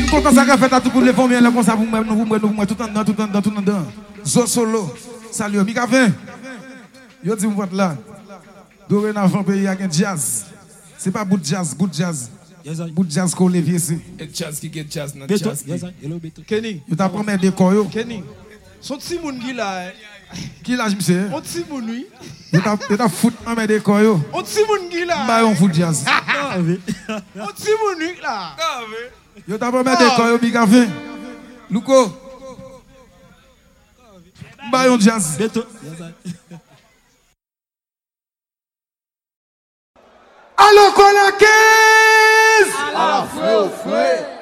content ça fait à tout pour les familles là comme ça vous tout en dedans. Zo solo. Salut mi café. Yo dis moi là. Dorénavant pays a un jazz. C'est pas bout jazz. Bout jazz qu'on levier ici. Et jazz qui get jazz, not Beto, jazz. Kenny. Yo t'a promis des koyo. Kenny. Son petit moun qui là. Qui là monsieur? On petit moun oui. Yo t'a fout en met des koyo. On petit moun qui là. Bah on fout jazz. On petit moun oui là. Yo t'a promis des koyo mi café. Luko. Bah on jazz. Beto. Allô, qu'on la 15! À la feu,